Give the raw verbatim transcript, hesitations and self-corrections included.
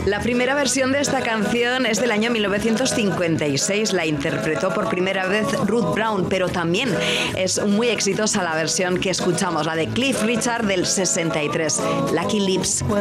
La primera versión de esta canción es del año mil novecientos cincuenta y seis. La interpretó por primera vez Ruth Brown, pero también es muy exitosa la versión que escuchamos, la de Cliff Richard del sesenta y tres, Lucky Lips.